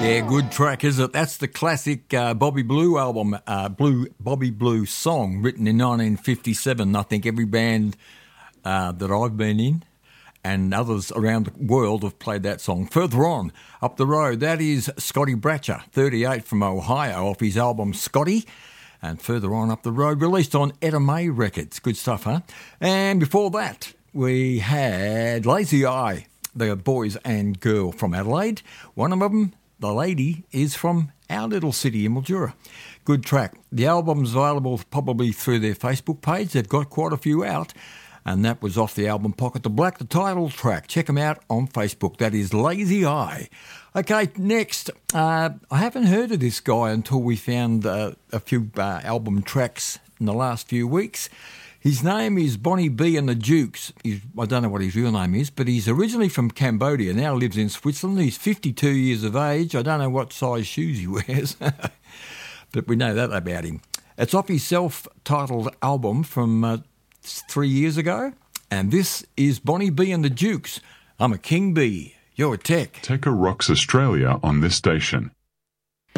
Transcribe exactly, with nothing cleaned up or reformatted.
Yeah, good track, is it? That's the classic uh, Bobby Blue album, uh, Blue Bobby Blue song, written in nineteen fifty-seven. I think every band uh, that I've been in and others around the world have played that song. Further on, up the road, that is Scotty Bratcher, thirty-eight, from Ohio, off his album Scotty. And further on up the road, released on Etta May Records. Good stuff, huh? And before that, we had Lazy Eye, the boys and girl from Adelaide. One of them, the lady, is from our little city in Mildura. Good track. The album's available probably through their Facebook page. They've got quite a few out. And that was off the album Pocket to Black, the title track. Check them out on Facebook. That is Lazy Eye. Okay, next. Uh, I haven't heard of this guy until we found uh, a few uh, album tracks in the last few weeks. His name is Bonnie B and the Dukes. He's, I don't know what his real name is, but he's originally from Cambodia, now lives in Switzerland. He's fifty-two years of age. I don't know what size shoes he wears, but we know that about him. It's off his self-titled album from uh, three years ago, and this is Bonnie B and the Dukes. I'm a King Bee. You're a Tech. Tekka rocks Australia on this station.